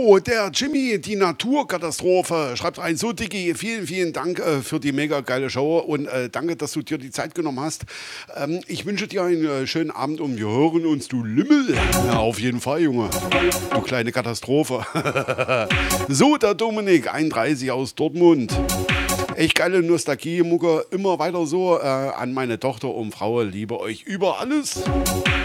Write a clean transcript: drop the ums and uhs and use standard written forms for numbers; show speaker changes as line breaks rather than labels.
So, der Jimmy, die Naturkatastrophe, schreibt rein, so Dicky, vielen, vielen Dank für die mega geile Show und danke, dass du dir die Zeit genommen hast. Ich wünsche dir einen schönen Abend und wir hören uns, du Lümmel. Ja, auf jeden Fall, Junge. Du kleine Katastrophe. So, der Dominik, 31 aus Dortmund. Echt geile Nostalgie-Mucke, immer weiter so an meine Tochter und Frau, liebe euch über alles.